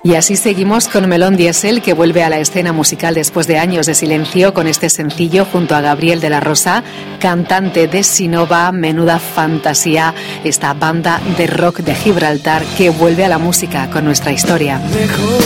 Y así seguimos con Melón Diesel, que vuelve a la escena musical después de años de silencio con este sencillo junto a Gabriel de la Rosa, cantante de Sinova, Menuda Fantasía, esta banda de rock de Gibraltar que vuelve a la música con nuestra historia.